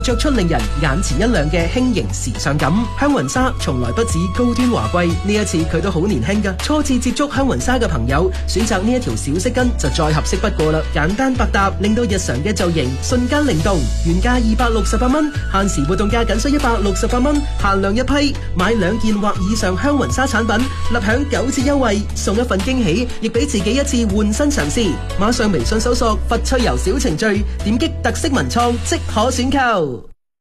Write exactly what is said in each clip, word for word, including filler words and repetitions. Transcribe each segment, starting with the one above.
着出令人眼前一亮嘅輕盈時尚感。香雲紗從來不止高端華貴，呢一次佢都好年輕㗎。初次接觸香雲紗嘅朋友，選擇呢一條小色巾就再合適不過啦。簡單百搭，令到日常嘅造型瞬間靈動。原價二百六十八蚊，限時活動價僅需一百六十八蚊，限量一批，買兩件或以上香雲紗產品，立享九折優惠，送一份驚喜，亦俾自己一次換新嘗試。馬上微信搜索佛趣遊小程序，點擊特色文創即可選購。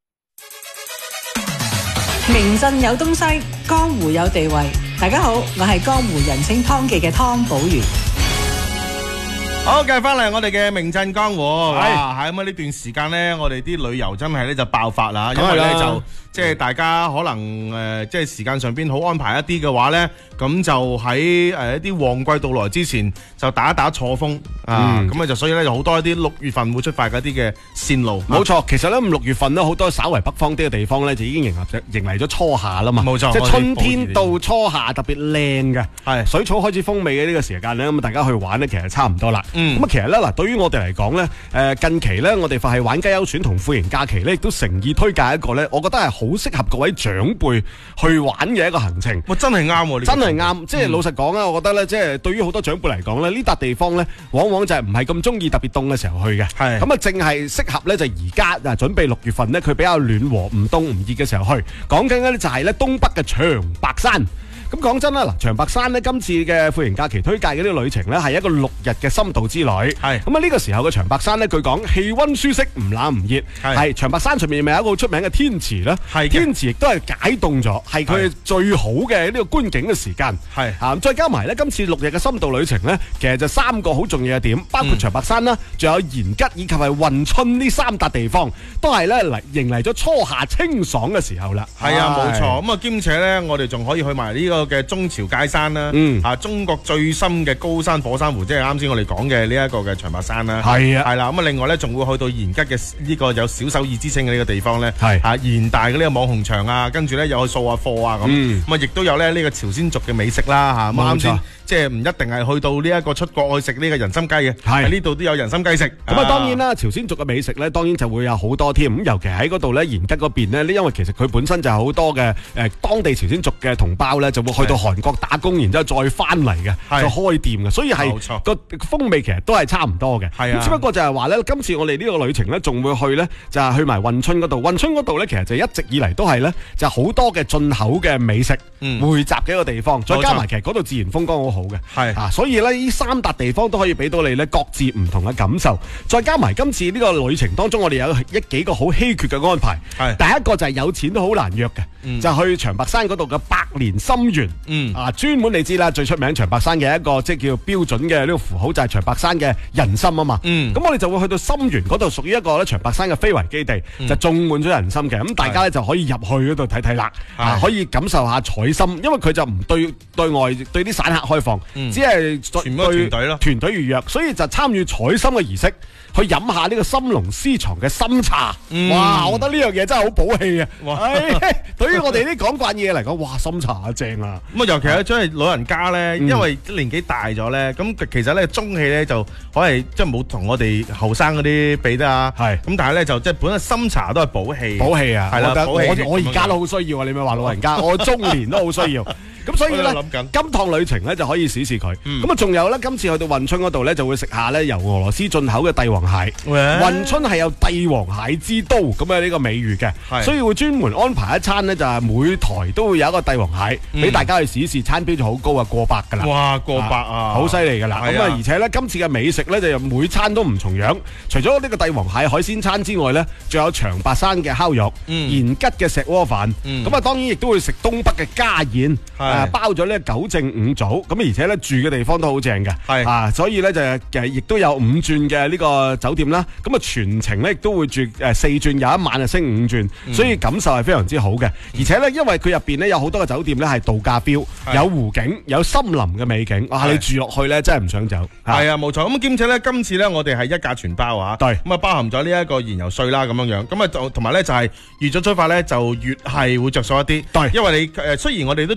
名鎮有東西，江湖有地位。大家好，我係江湖人稱湯記嘅湯寶如。 好，繼續翻嚟我哋嘅名鎮江湖。係係咁啊！呢段時間咧，我哋啲旅遊真係咧就爆發啦，因為咧就即係大家可能誒、呃，即係時間上邊好安排一啲嘅話咧，咁就喺誒、呃、一啲旺季到來之前就打一打錯峰、嗯、啊！咁啊就所以咧就好多一啲六月份會出發嗰啲嘅線路。冇錯， 其實咧五六月份咧好多稍為北方啲嘅地方咧就已經迎合咗迎嚟咗初夏啦嘛。 冇錯， 即係春天到初夏特別靚嘅，係水草開始豐美嘅呢個時間咧，咁大家去玩咧其實差唔多啦。嗯，咁啊其實咧嗱，對於我哋嚟講咧，誒近期咧我哋佛系玩家優選同富盈假期咧，亦都誠意推介一個咧，我覺得係好適合各位長輩去玩嘅一個行程。 哇，真係啱喎！ 真係啱，即係老實講啊，我覺得咧，即係對於好多長輩嚟講咧，呢笪地方咧，往往就係唔係咁中意特別凍嘅時候去嘅。係咁啊，正係適合咧就而家嗱，準備六月份咧，佢比較暖和，唔凍唔熱嘅時候去。講緊咧就係咧東北嘅長白山。咁講真啦，嗱長白山呢，今次嘅富盈假期推介嘅呢個旅程呢，係一個六日嘅深度之旅。係咁啊，呢個時候嘅長白山呢，據講氣溫舒適，唔冷唔熱。係長白山上面咪有一個好出名嘅天池咧？係天池亦都係解凍咗，係佢最好嘅呢個觀景嘅時間。係啊，再加埋呢，今次六日嘅深度旅程呢，其實就三個好重要嘅點，包括長白山啦，仲、嗯、有延吉以及係運春呢三笪地方，都係咧嚟迎嚟咗初夏清爽嘅時候啦。係啊，冇錯。咁啊，兼且呢，我哋仲可以去埋呢、這個。嘅中潮界山啦，嗯，啊，中國最深嘅高山火山湖，即係啱先我哋講嘅呢一個嘅長白山啦，係啊，係啦，咁啊，另外咧仲會去到延吉嘅呢個有小首爾之稱嘅呢個地方咧，係啊，延大嘅呢個網紅場啊，跟住咧又去掃下貨啊咁，咁啊，亦都有咧呢個朝鮮族嘅美食啦，嚇，咁啱先，即係唔一定係去到呢一個出國去食呢個人參雞嘅，喺呢度都有人參雞食。咁啊，當然啦，朝鮮族嘅美食咧，當然就會有好多添，咁尤其喺嗰度咧，延吉嗰邊咧，因為其實佢本身就係好多嘅誒當地朝鮮族嘅同胞咧，就會去到韓國打工，然之後再翻嚟嘅，就開店嘅，所以係個風味其實都係差唔多嘅。係啊，只不過就係話咧，今次我哋呢個旅程咧，仲會去咧，就係去埋運春嗰度。運春嗰度咧，其實就一直以嚟都係咧，就好多嘅進口嘅美食匯集嘅一個地方。再加埋其實嗰度自然風光好好嘅，係啊，所以咧呢三笪地方都可以俾到你咧各自唔同嘅感受。再加埋今次呢個旅程當中，我哋有一幾個好稀缺嘅安排。係第一個就係有錢都好難約嘅，就去長白山嗰度嘅百年心園。嗯啊，專門你知啦，最出名長白山嘅一個即係叫標準嘅呢個符號就係長白山嘅人參啊嘛。嗯，咁我哋就會去到心園嗰度，屬於一個咧長白山嘅非遺基地，嗯、就種滿咗人參嘅。咁大家咧就可以入去嗰度睇睇啦，啊，可以感受下採參，因為佢就唔對對外對啲散客開放，嗯、只係全部團隊咯，團隊預約，所以就參與採參嘅儀式。去飲下呢個參龍私藏嘅參茶，嗯、哇！我覺得呢樣嘢真係好補氣啊！哎、對於我哋啲講慣嘢嚟講，哇！參茶啊正啊！咁啊，尤其係將係老人家咧，因為年紀大咗咧，咁、嗯、其實咧中氣咧就可能即係冇同我哋後生嗰啲比得啊。係咁，但係咧就即係本身參茶都係補氣，補氣啊！係啦，我我而家都好需要啊！你咪話老人家，我中年都好需要。咁所以咧，今趟旅程咧就可以試試佢。咁啊，仲有咧，今次去到運春嗰度咧，就會食下咧由俄羅斯進口嘅帝王蟹。運春係有帝王蟹之都咁嘅呢個美譽嘅，所以會專門安排一餐咧，就係每台都會有一個帝王蟹俾大家去試試。餐標就好高啊，過百噶啦。哇，過百啊，好犀利噶啦。咁啊，而且咧今次嘅美食咧就每餐都唔重樣。除咗呢個帝王蟹海鮮餐之外咧，仲有長白山嘅烤肉、延吉嘅石鍋飯。咁啊，當然亦都會食東北嘅家宴。誒包咗呢九正五早，咁而且咧住嘅地方都好正嘅，係啊，所以咧就誒亦都有五鑽嘅呢個酒店啦，咁啊全程咧亦都會住誒四鑽，有一晚就升五鑽，所以感受係非常之好嘅，而且咧因為佢入邊咧有好多嘅酒店咧係度假標，有湖景，有森林嘅美景，哇！你住落去咧真係唔想走。係啊，冇錯。咁兼且咧今次咧我哋係一價全包啊，對，咁啊包含咗呢一個燃油稅啦咁樣樣，咁啊就同埋咧就係預咗出發咧就越係會着數一啲，對，因為你誒雖然我哋都仲有七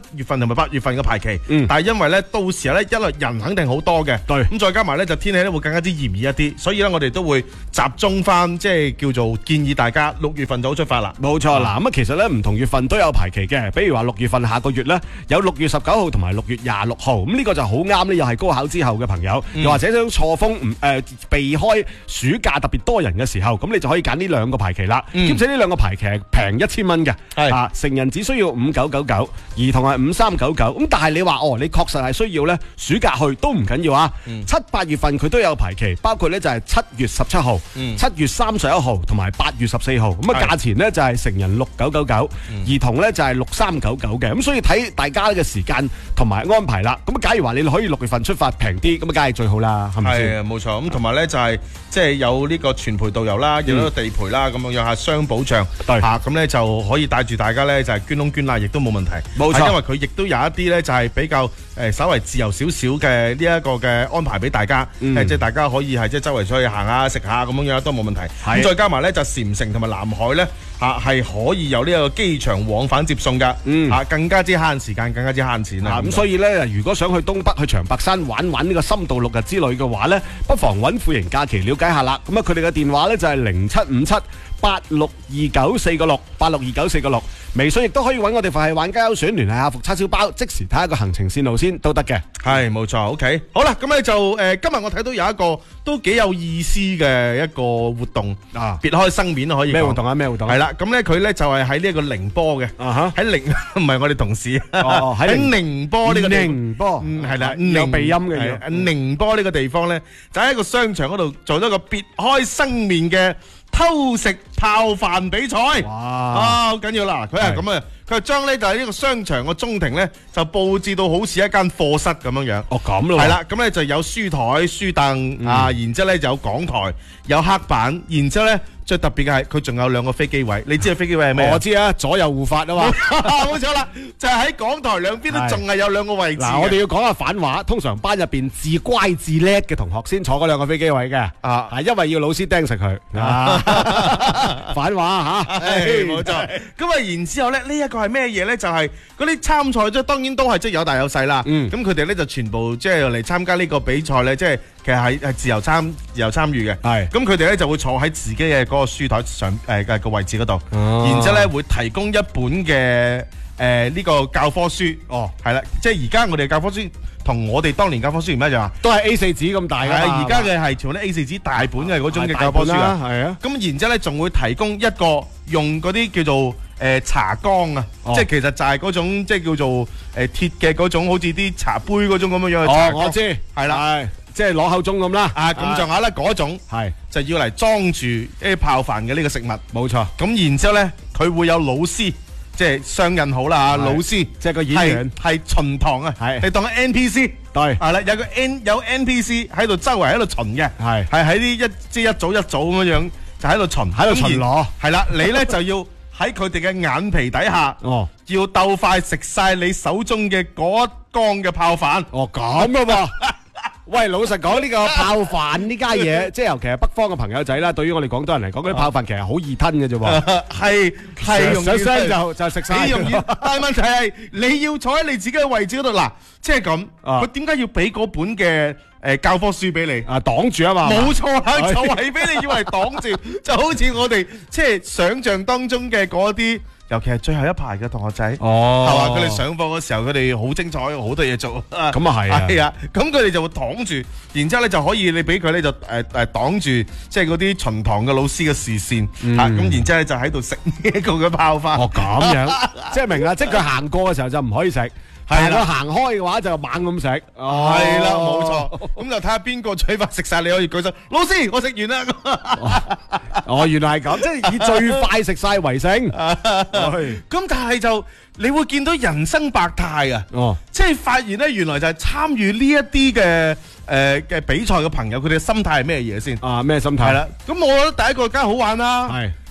月份同埋八月份嘅排期， 嗯但係因為咧到時候咧一來人肯定好多嘅， 對咁再加埋咧就天氣咧會更加之炎熱一啲，所以咧我哋都會集中翻即係叫做建議大家六月份就好出發啦。 冇錯，嗱咁啊，其實咧唔同月份都有排期嘅，比如話六月份下個月咧有六月十九號同埋六月廿六號，咁呢個就好啱咧，又係高考之後嘅朋友，又或者想錯峰唔誒避開暑假特別多人嘅時候，咁你就可以揀呢兩個排期啦。兼且呢兩個排期係平一千蚊嘅，啊成人只需要五九九九，兒童係五三九九。咁但係你話哦，你確實係需要咧暑假去都唔緊要啊。七八月份佢都有排期，包括咧就係七月十七號、七月三十一號同埋八月十四號。咁啊價錢咧就係成人六九九九，兒童咧就係六三九九嘅。咁所以睇大家嘅時間同埋安排啦。咁假如話你可以六月份出發平啲，咁啊梗係最好啦，係咪先？ 係啊，冇錯。咁同埋咧就係即係有呢個全陪導遊啦，有呢個地陪啦，咁樣樣下雙保障，嚇咁咧就可以帶住大家咧就係捐窿捐罅，亦都冇問題。 冇錯， 因為佢亦都有一啲咧就係比較誒稍為自由少少嘅呢一個嘅安排俾大家，誒即係大家可以係即係周圍出去行下食下咁樣樣都冇問題。咁再加埋咧就禪城同埋南海咧嚇係可以有呢個機場往返接送㗎，嚇更加之慳時間，更加之慳錢啦。 咁所以咧，如果想去東北去長白山玩玩呢個深度六日之旅嘅話咧，不妨揾富盈假期了解下啦。咁啊，佢哋嘅電話咧就係零七五七八六二九四個六八六二九四個六，微信亦都可以揾我哋佛系玩家優選聯繫客服叉燒包，即時睇下個行程線路先都得嘅。 係冇錯 ，OK， 好啦，咁咧就誒、呃、今日我睇到有一個都幾有意思嘅一個活動啊，別開生面可以。 咩活動啊？咩活動？ 係啦，咁咧佢咧就係喺呢一個寧波嘅，喺寧唔係我哋同事，喺寧波呢個寧波， 係啦， 有鼻音嘅。 寧波呢個地方咧，就喺一個商場嗰度做咗個別開生面嘅偷食泡飯比賽。哇！啊，好緊要啦！佢係咁啊，佢係將咧就喺呢個商場個中庭咧，就佈置到好似一間課室咁樣樣。哦，咁咯。係啦，咁咧就有書台、書凳啊，然之後咧就有講台、有黑板，然之後咧。最特別嘅係佢仲有兩個飛機位，你知道飛機位係咩？ 我知啊，左右護法啊嘛， 冇錯啦，就係喺講台兩邊都仲係有兩個位置。 嗱，我哋要講下反話，通常班入邊至乖至叻嘅同學先坐嗰兩個飛機位嘅，啊，因為要老師釘食佢。反話嚇， 冇錯。咁啊，然之後咧，呢一個係咩嘢咧？就係嗰啲參賽者，當然都係即係有大有細啦。咁佢哋咧就全部即係嚟參加呢個比賽咧，即係其實係係自由參自由參與嘅。係。咁佢哋咧就會坐喺自己嘅嗰個書台上誒嘅個位置嗰度，然之後咧會提供一本嘅誒呢個教科書。哦，係啦，即係而家我哋教科書同我哋當年教科書唔一樣啊，都係 A 四 紙咁大嘅。而家嘅係全部都 A 四 紙大本嘅嗰種嘅教科書啊。係啊。咁然之後咧仲會提供一個用嗰啲叫做誒茶缸啊，即係其實就係嗰種即係叫做誒鐵嘅嗰種，好似啲茶杯嗰種咁樣樣嘅茶缸。哦，我知，係啦。即係攞口盅咁啦，啊咁上下咧嗰種係就要嚟裝住啲泡飯嘅呢個食物，冇錯。咁然之後咧，佢會有老師，即係雙引號啦嚇，老師即係個演員係巡堂啊，係你當個 N P C，對，係啦，有個 N 有 N P C 喺度周圍喺度巡嘅，係係喺啲一即係一組一組咁樣樣就喺度巡，喺度巡邏，係啦，你咧就要喺佢哋嘅眼皮底下，哦，要鬥快食晒你手中嘅嗰一缸嘅泡飯，哦咁啊噃。喂，老實講呢個泡飯呢家嘢，即係尤其係北方嘅朋友仔啦，對於我哋廣東人嚟講，嗰啲泡飯其實好易吞嘅啫喎，係係容易聲就就食晒，幾容易。但係問題係你要坐喺你自己嘅位置嗰度，嗱，即係咁，佢點解要俾嗰本嘅誒教科書俾你啊擋住啊嘛？冇錯啦，就係俾你以為擋住，就好似我哋即係想像當中嘅嗰啲。尤其係最後一排嘅同學仔，哦，係嘛？佢哋上課嘅時候，佢哋好精彩，好多嘢做。咁啊係啊，係啊，咁佢哋就會擋住，然之後咧就可以你俾佢咧就誒誒擋住，即係嗰啲巡堂嘅老師嘅視線，嚇咁，然之後咧就喺度食呢一個嘅泡飯。哦，咁樣，即係明啦，即係佢行過嘅時候就唔可以食。係啦，行開嘅話就猛咁食，係啦，冇錯。咁就睇下邊個最快食晒，你可以舉手。老師，我食完啦。哦，原來係咁，即係以最快食晒為勝。咁但係就你會見到人生百態啊！哦，即係發現咧，原來就係參與呢一啲嘅誒嘅比賽嘅朋友，佢哋嘅心態係咩嘢先？啊，咩心態？係啦，咁我覺得第一個梗係好玩啦。係。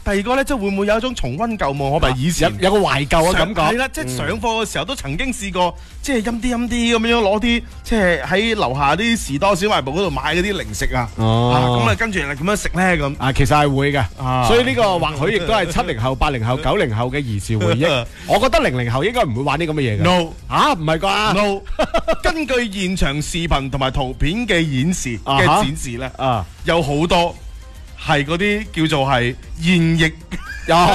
第二個咧，即係會唔會有一種重溫舊夢？我咪以前有有個懷舊嘅感覺。 係啦，即係上課嘅時候都曾經試過，即係陰啲陰啲咁樣攞啲，即係喺樓下啲士多小賣部嗰度買嗰啲零食啊。哦，咁啊跟住係咁樣食咧咁。 啊，其實係會嘅。所以呢個或許亦都係七零後、八零後、九零後嘅兒時回憶。我覺得零零後應該唔會玩啲咁嘅嘢嘅。 No， 嚇唔係啩 ？No， 根據現場視頻同埋圖片嘅演示嘅展示咧，有好多係嗰啲叫做係現役。